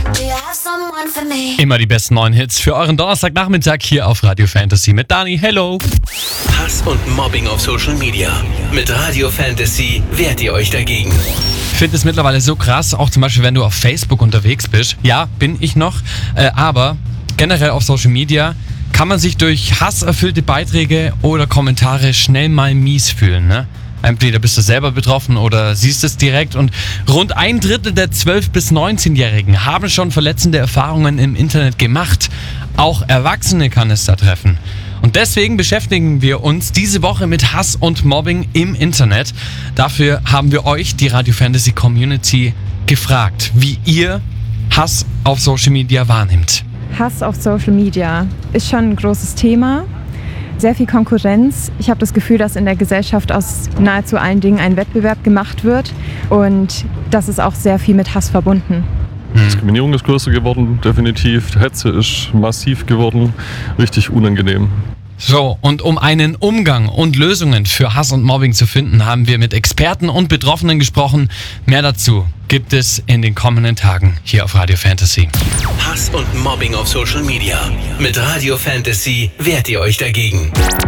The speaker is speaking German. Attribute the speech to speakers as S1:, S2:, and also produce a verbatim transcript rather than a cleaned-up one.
S1: Immer die besten neuen Hits für euren Donnerstagnachmittag hier auf Radio Fantasy mit Dani. Hello!
S2: Hass und Mobbing auf Social Media. Mit Radio Fantasy wehrt ihr euch dagegen.
S1: Ich finde es mittlerweile so krass, auch zum Beispiel, wenn du auf Facebook unterwegs bist. Ja, bin ich noch. Äh, aber generell auf Social Media kann man sich durch hasserfüllte Beiträge oder Kommentare schnell mal mies fühlen, ne? Entweder bist du selber betroffen oder siehst es direkt. Und rund ein Drittel der zwölf- bis neunzehnjährigen haben schon verletzende Erfahrungen im Internet gemacht. Auch Erwachsene kann es da treffen. Und deswegen beschäftigen wir uns diese Woche mit Hass und Mobbing im Internet. Dafür haben wir euch, die Radio Fantasy Community, gefragt, wie ihr Hass auf Social Media wahrnimmt.
S3: Hass auf Social Media ist schon ein großes Thema. Sehr viel Konkurrenz. Ich habe das Gefühl, dass in der Gesellschaft aus nahezu allen Dingen ein Wettbewerb gemacht wird. Und das ist auch sehr viel mit Hass verbunden.
S4: Diskriminierung ist größer geworden, definitiv. Hetze ist massiv geworden, richtig unangenehm.
S1: So, und um einen Umgang und Lösungen für Hass und Mobbing zu finden, haben wir mit Experten und Betroffenen gesprochen. Mehr dazu gibt es in den kommenden Tagen hier auf Radio Fantasy.
S2: Hass und Mobbing auf Social Media. Mit Radio Fantasy wehrt ihr euch dagegen.